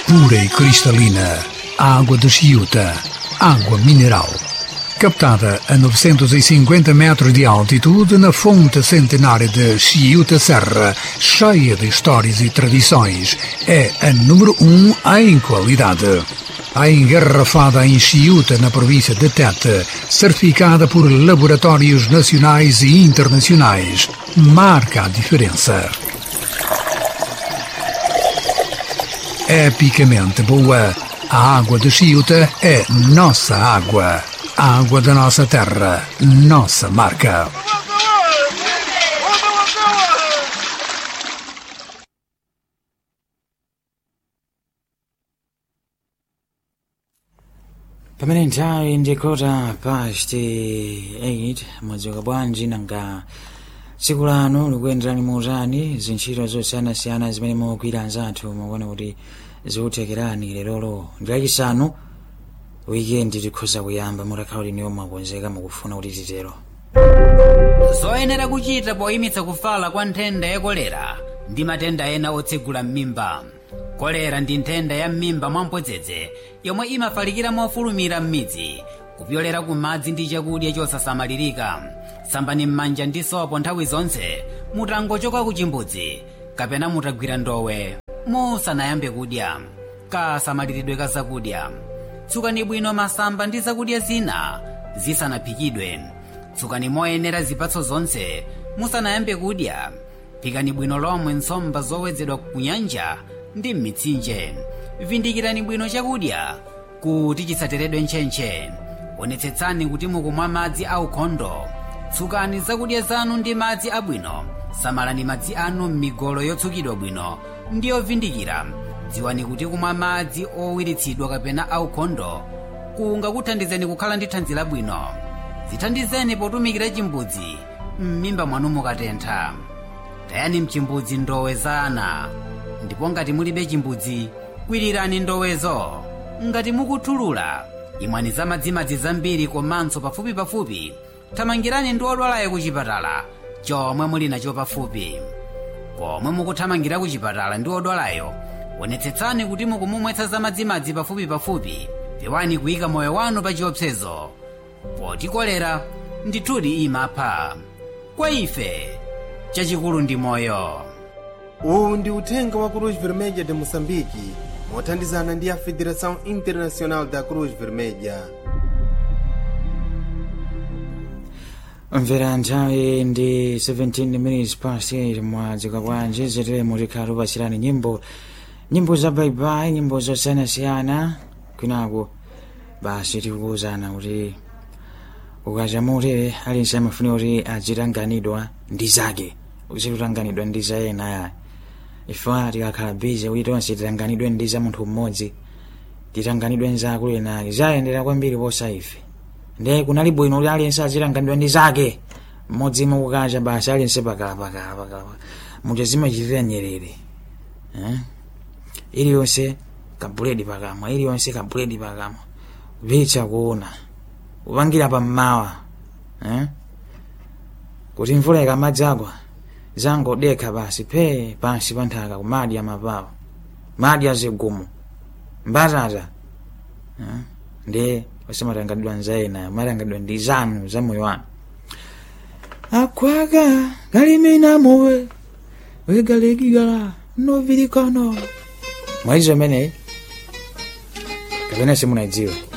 pura e cristalina, água de Chiuta, água mineral. Captada a 950 metros de altitude na fonte centenária de Chiuta Serra, cheia de histórias e tradições, é a número 1 em qualidade. A engarrafada em Chiuta, na província de Tete, certificada por laboratórios nacionais e internacionais, marca a diferença. Epicamente boa, a água de Chiuta é nossa água. A água da nossa terra, nossa marca. Pamene nthawi ndikota past 8 mwadzuka bwanji nanga tsiku lanu likuyenderani motani, zintchito zosiyanasiyana zimene mukugwira anzathu mukuona kuti zikuthekerani lerolo ndi lachisanu. Wikendi tikhoza kuyamba mutakhala kuti niyo mwakonzeka mukufuna kuti titero. Zoyenera kuchita poyimitsa kufala kwa nthenda ya kolera ndi matenda ena otsegula m'mimba. Kolera ndi nthenda ya m'mimba mwamphodzedze yomwe imafalikira mofulumira m'midzi, kupyolera ku madzi ndi chakudya chosasamalirika. Sambani m'manja ndi sopo nthawi zonse mutangochoka ku chimbudzi kapena mutagwira ndowe musanayambe kudya. Kasamaliridwe ka zakudya. Tsukani bwino masamba ndi zakudya zina zisanaphikidwe. Tsukani moyenera zipatso zonse musanayambe kudya. Phikani bwino lomwe nsomba zowedzedwa ku nyanja ndi m'mitsinje. Vindikirani bwino chakudya kuti chisateredwe ntchentche. Onetsetsani kuti mukumwa madzi aukhondo. Tsukani zakudya zanu ndi madzi abwino. Samalani madzi anu m'migolo yotsukidwa bwino ndi yovindikira. Dziwani kuti kumwa madzi owiritsidwa kapena aukhondo kungakuthandizeni kukhala ndi thanzi labwino. Zithandizeni potumikira chimbudzi m'mimba mwanu mukatentha. Tayani mchimbudzi ndowe za ana, ndipo ngati mulibe chimbudzi kwirirani ndowezo. Ngati mukuthulula imwani za madzimadzi zambiri komanso pafupipafupi thamangirani ndi odwalayo ku chipatala chomwe muli nacho pafupi. Pomwe mukuthamangira ku chipatala ndi odwalayo, onetsetsani kuti mukumumwetsa za madzimadzi pafupipafupi. Pewani kuyika moyo wanu pa chiopsezo, poti kolera ndithudi imapha. Kwa ife chachikulu ndi moyo. Uwu ndi uthenga wa Cruz Vermelha de Moçambique mothandizana ndi a Federação Internacional da Cruz Vermelha. Mvera nthawi ndi 17 minutes past 8 mwadzuka bwanji zetere mutikhala upasirani nyimbo za baibai, nyimbo zosiyanasiyana kwinaku basi tikukuwuzana kuti ukacha motere aliyense amafuna kuti azitanganidwa ndi zake, uzikutanganidwa ndi za ena ya ifa tikakhala bize kuti tonse titanganidwe ndi za munthu mmodzi, titanganidwe nzakulu enali zayendera kwambiri posa ife. Ndiye kunali bwino kuti aliyense azitanganidwa ndi zake mmodzi mukukacha basi aliyense pakala muchazimachitira Nyerere iliyonse kabuledi pakamwa, iliyonse kabuledi pakamwa vicha kuona upangira pammawa kuti mvula ikamadzagwa zangodekha basi pe pansi pa nthaka kumadya mapawa, madya zigumu mbatata ndiye osamatangadwa nzaena matangadwa ndi zanu za moyo wanu. Akwaka galimina mowe wegalegigala novilikano mwaizo mene kapena simunadziwa.